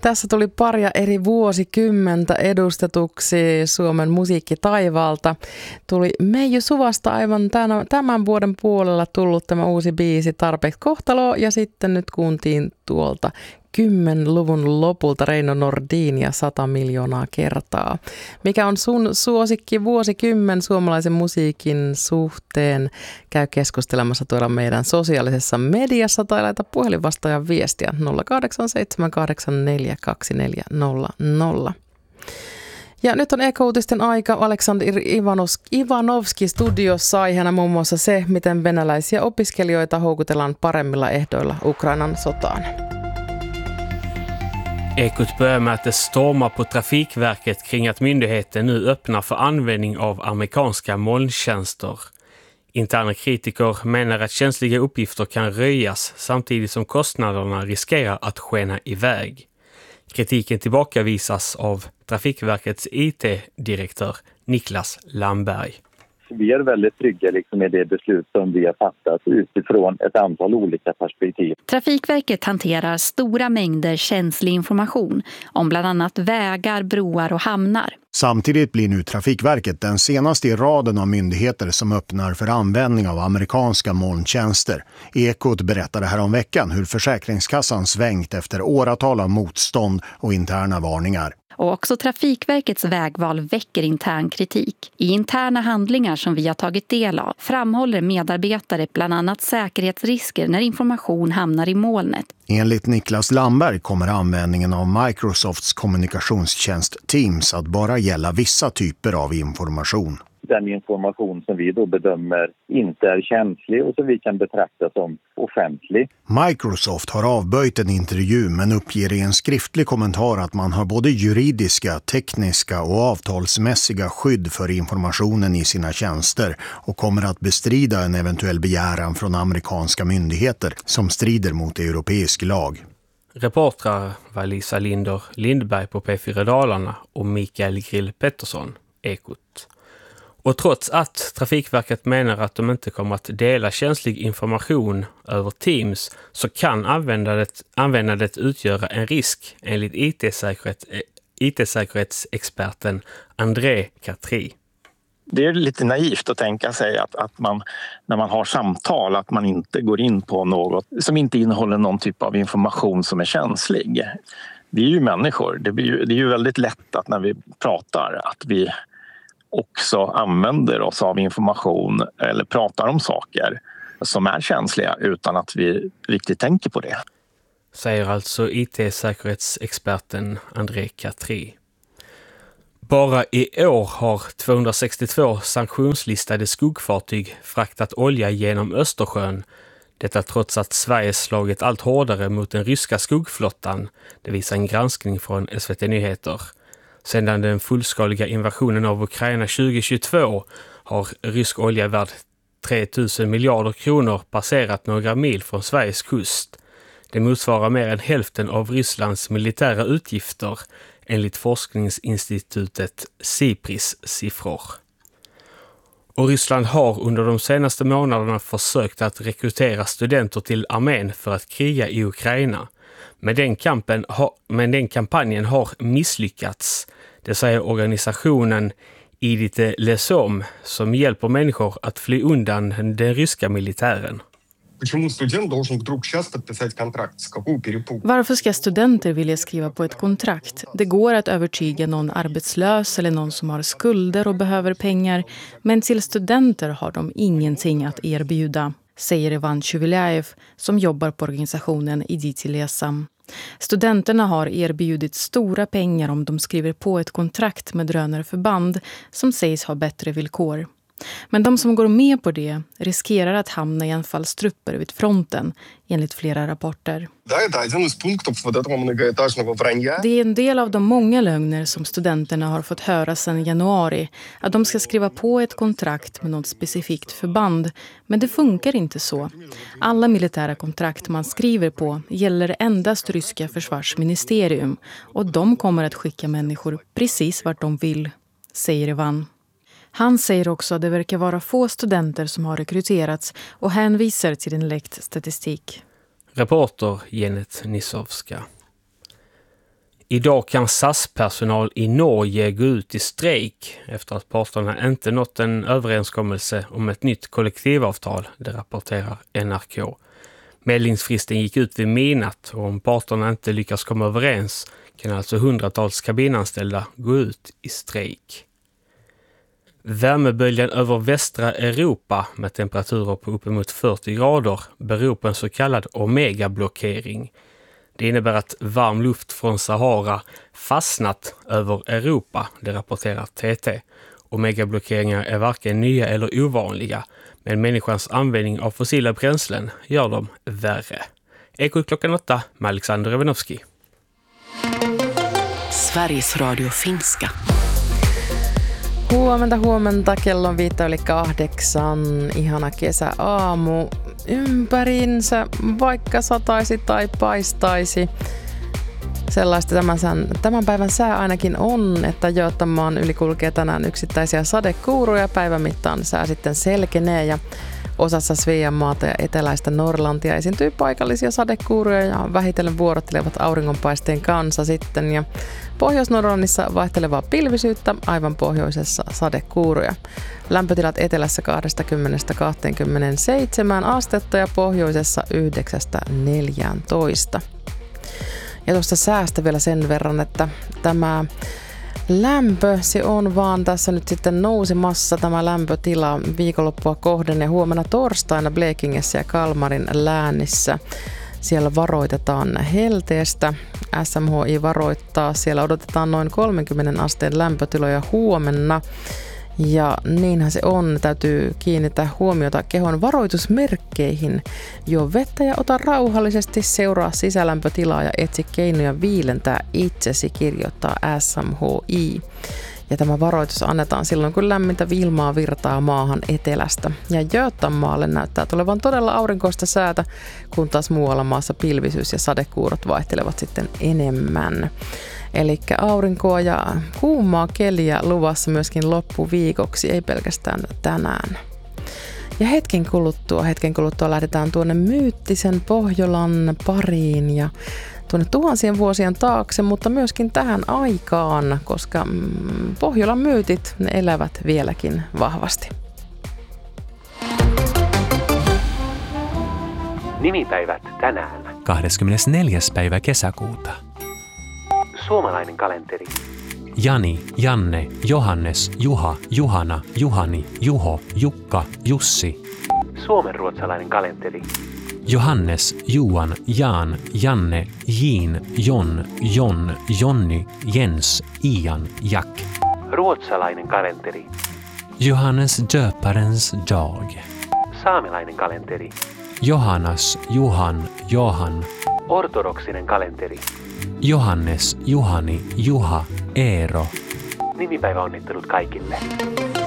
Tässä tuli paria eri vuosikymmentä edustetuksi Suomen musiikkitaivaalta. Tuli Meiju Suvasta aivan tämän vuoden puolella tullut tämä uusi biisi Tarpeeksi kohtalo, ja sitten nyt kuultiin tuolta 10-luvun lopulta Reino Nordin ja 100 miljoonaa kertaa. Mikä on sun suosikki vuosikymmen suomalaisen musiikin suhteen? Käy keskustelemassa tuolla meidän sosiaalisessa mediassa tai laita puhelinvastaajan viestiä 0878842400. Ja nyt on Eko-uutisten aika. Aleksandr Ivanovski studiossa aiheena muun muassa se, miten venäläisiä opiskelijoita houkutellaan paremmilla ehdoilla Ukrainan sotaan. Ekot börjar med att det stormar på Trafikverket kring att myndigheten nu öppnar för användning av amerikanska molntjänster. Interna kritiker menar att känsliga uppgifter kan röjas samtidigt som kostnaderna riskerar att skena iväg. Kritiken tillbakavisas av Trafikverkets IT-direktör Niklas Lamberg. Vi är väldigt trygga med det beslut som vi har fattat utifrån ett antal olika perspektiv. Trafikverket hanterar stora mängder känslig information om bland annat vägar, broar och hamnar. Samtidigt blir nu Trafikverket den senaste i raden av myndigheter som öppnar för användning av amerikanska molntjänster. Ekot berättade här om veckan hur Försäkringskassan svängt efter åratal av motstånd och interna varningar. Och också Trafikverkets vägval väcker intern kritik. I interna handlingar som vi har tagit del av framhåller medarbetare bland annat säkerhetsrisker när information hamnar i molnet. Enligt Niklas Lamberg kommer användningen av Microsofts kommunikationstjänst Teams att bara gälla vissa typer av information. Den information som vi då bedömer inte är känslig och som vi kan betrakta som offentlig. Microsoft har avböjt en intervju men uppger i en skriftlig kommentar att man har både juridiska, tekniska och avtalsmässiga skydd för informationen i sina tjänster och kommer att bestrida en eventuell begäran från amerikanska myndigheter som strider mot europeisk lag. Reportrar var Lisa Linder Lindberg på P4 Dalarna och Mikael Grill Pettersson, Ekot. Och trots att Trafikverket menar att de inte kommer att dela känslig information över Teams så kan användandet utgöra en risk enligt IT-säkerhetsexperten André Catri. Det är lite naivt att tänka sig att man när man har samtal att man inte går in på något som inte innehåller någon typ av information som är känslig. Vi är ju människor. Det är ju väldigt lätt att när vi pratar att vi också använder oss av information eller pratar om saker som är känsliga utan att vi riktigt tänker på det. Säger alltså IT-säkerhetsexperten André Catri. Bara i år har 262 sanktionslistade skuggfartyg fraktat olja genom Östersjön. Detta trots att Sverige slagit allt hårdare mot den ryska skuggflottan. Det visar en granskning från SVT Nyheter. Sedan den fullskaliga invasionen av Ukraina 2022 har rysk olja värd 3000 miljarder kronor passerat några mil från Sveriges kust. Det motsvarar mer än hälften av Rysslands militära utgifter enligt forskningsinstitutet Sipris siffror. Och Ryssland har under de senaste månaderna försökt att rekrytera studenter till armén för att kriga i Ukraina. Men den kampanjen har misslyckats. Det säger organisationen Idite Lesom som hjälper människor att fly undan den ryska militären. Varför ska studenter vilja skriva på ett kontrakt? Det går att övertyga någon arbetslös eller någon som har skulder och behöver pengar, men till studenter har de ingenting att erbjuda, säger Ivan Chuviljaev som jobbar på organisationen Idite Lesam. Studenterna har erbjudit stora pengar om de skriver på ett kontrakt med drönarförband som sägs ha bättre villkor. Men de som går med på det riskerar att hamna i anfallstrupper vid fronten, enligt flera rapporter. Det är en del av de många lögner som studenterna har fått höra sedan januari, att de ska skriva på ett kontrakt med något specifikt förband. Men det funkar inte så. Alla militära kontrakt man skriver på gäller endast ryska försvarsministerium, och de kommer att skicka människor precis vart de vill, säger Ivan. Han säger också att det verkar vara få studenter som har rekryterats och hänvisar till en läckt statistik. Reporter Jeanette Nisovska. Idag kan SAS-personal i Norge gå ut i strejk efter att parterna inte nått en överenskommelse om ett nytt kollektivavtal, det rapporterar NRK. Medlingsfristen gick ut vid midnatt och om parterna inte lyckas komma överens kan alltså hundratals kabinanställda gå ut i strejk. Värmeböljan över västra Europa med temperaturer på uppemot 40 grader beror på en så kallad omegablockering. Det innebär att varm luft från Sahara fastnat över Europa, det rapporterar TT. Omegablockeringar är varken nya eller ovanliga, men människans användning av fossila bränslen gör dem värre. Ekot klockan 8 med Alexander Evanovski. Sveriges Radio Finska. Huomenta, kello on 7:08, ihana kesäaamu ympäriinsä, vaikka sataisi tai paistaisi. Sellaista tämän päivän sää ainakin on, että Göteborgin yli kulkee tänään yksittäisiä sadekuuruja. Päivän mittaan sää sitten selkenee ja osassa Sveanmaata ja eteläistä Norlantia esiintyy paikallisia sadekuuruja ja vähitellen vuorottelevat auringonpaisteen kanssa sitten. Ja Pohjois-Norlannissa vaihtelevaa pilvisyyttä, aivan pohjoisessa sadekuuruja. Lämpötilat etelässä 20–27 astetta ja pohjoisessa 9–14. Ja tuosta säästä vielä sen verran, että tämä lämpö, se on vaan tässä nyt sitten nousemassa tämä lämpötila viikonloppua kohden ja huomenna torstaina Blekingessä ja Kalmarin läänissä. Siellä varoitetaan helteestä. SMHI varoittaa, siellä odotetaan noin 30 asteen lämpötiloja huomenna. Ja niinhän se on, täytyy kiinnittää huomiota kehon varoitusmerkkeihin. Juo vettä ja ota rauhallisesti, seuraa sisälämpötilaa ja etsi keinoja viilentää itsesi, kirjoittaa SMHI. Ja tämä varoitus annetaan silloin, kun lämmintä ilmaa virtaa maahan etelästä. Ja Göteborgille näyttää tulevan todella aurinkoista säätä, kun taas muualla maassa pilvisyys ja sadekuurot vaihtelevat sitten enemmän. Eli aurinkoa ja kuumaa keliä luvassa myöskin loppuviikoksi, ei pelkästään tänään. Ja hetken kuluttua lähdetään tuonne myyttisen Pohjolan pariin ja tuonne tuhansien vuosien taakse, mutta myöskin tähän aikaan, koska Pohjolan myytit ne elävät vieläkin vahvasti. Nimipäivät tänään. 24. päivä kesäkuuta. Suomalainen kalenteri. Jani, Janne, Johannes, Juha, Juhana, Juhani, Juho, Jukka, Jussi. Suomenruotsalainen kalenteri. Johannes, Juan, Jaan, Janne, Jiin, Jon, Jon, Jonni, Jens, Ian, Jack. Ruotsalainen kalenteri. Johannes döparens dag. Saamelainen kalenteri. Johannes, Juhan, Johan. Ortodoksinen kalenteri. Johannes, Juhani, Juha, Eero. Nimipäiväonnittelut kaikille.